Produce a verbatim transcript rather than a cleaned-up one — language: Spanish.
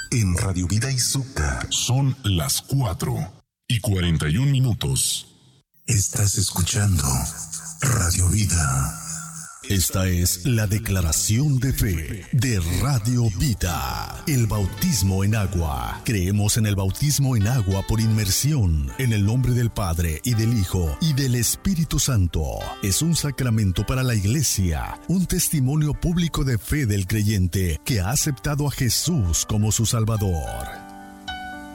En Radio Vida Izuca son las cuatro y cuarenta y un minutos. Estás escuchando Radio Vida. Esta es la declaración de fe de Radio Vida. El bautismo en agua. Creemos en el bautismo en agua por inmersión, en el nombre del Padre y del Hijo y del Espíritu Santo. Es un sacramento para la Iglesia, un testimonio público de fe del creyente que ha aceptado a Jesús como su Salvador.